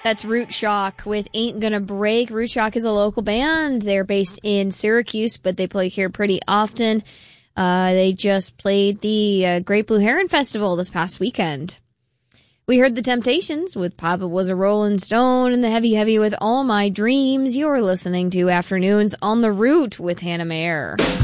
That's Root Shock with Ain't Gonna Break. Root Shock is a local band. They're based in Syracuse, but they play here pretty often. They just played the Great Blue Heron Festival this past weekend. We heard The Temptations with Papa Was a Rolling Stone and the Heavy Heavy with All My Dreams. You're listening to Afternoons on the Root with Hannah Mayer.